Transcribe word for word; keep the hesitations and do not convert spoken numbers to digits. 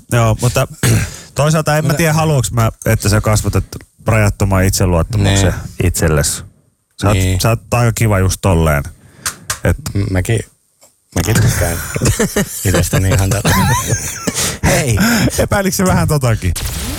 Joo, mutta toisaalta en mä tiedä, haluanko mä, että sä kasvatat rajattoman itseluottamuksen niin. itsellesi. Sä, niin. oot, sä oot aika kiva just tolleen. Et... Mäkin, mäkin tykkään itsestäni ihan tällä. Hei, epäilikö se vähän totakin?